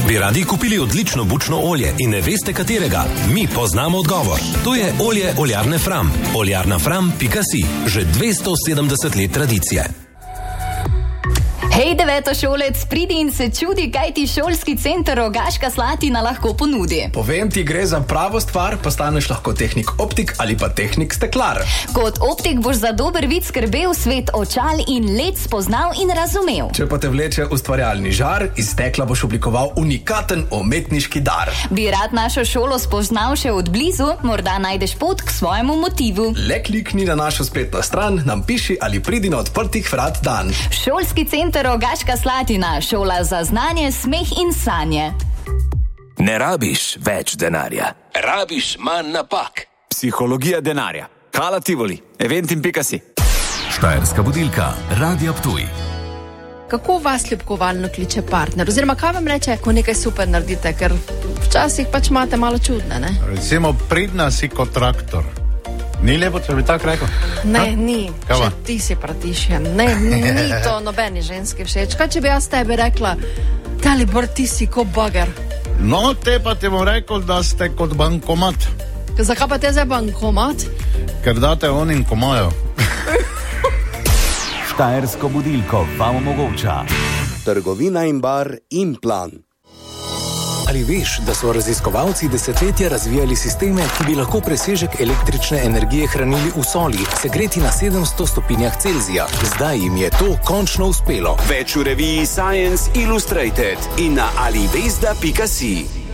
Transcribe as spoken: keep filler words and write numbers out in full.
Bi radi kupili odlično bučno olje in ne veste katerega? Mi poznamo odgovor. To je olje oljarne Fram. oljarna fram pika si. Že dvesto sedemdeset let tradicije. Hej, devetošolec, pridi in se čudi, kaj ti šolski center Rogaška Slatina lahko ponudi. Povem ti, gre za pravo stvar, postaneš lahko tehnik optik ali pa tehnik steklar. Kot optik boš za dober vid skrbel, svet očal in led spoznal in razumel. Če pa te vleče ustvarjalni žar, iz stekla boš oblikoval unikaten umetniški dar. Bi rad našo šolo spoznal še od blizu, morda najdeš pot k svojemu motivu. Le klikni na našo spletno stran, nam piši ali pridi na odprtih vrat dan. Šolski center Rogaška Slatina, šola za znanje, smeh in sanje. Ne rabiš več denarja, rabiš manj napak. Psihologija denarja. Kala Tivoli, eventim pika si. Štajerska budilka, Radio Ptuj. Kako vas ljubkovalno kliče partner? Oziroma, kaj vam reče, ko nekaj super naredite? Ker včasih pač imate malo čudne, ne? Recimo, pridna si kot traktor. Ni lepo, če bi tako rekel? Ne, ha? ni. Kava? Če ti si pratišjen. Ne, ni to nobeni ženski všeč. Kaj, če bi jaz tebi rekla, Dalibor, ti si ko bager? No, te pa ti bom rekel, da ste kot bankomat. Zakaj pa te zdaj bankomat? Ker date onim, ko imajo. Štajersko budilko vam omogoča Trgovina in bar Implan. Ali veš, da so raziskovalci desetletja razvijali sisteme, ki bi lahko presežek električne energije hranili v soli, segreti na sedemsto stopinjah Celzija? Zdaj jim je to končno uspelo. Več v reviji Science Illustrated in na alivesda pika si.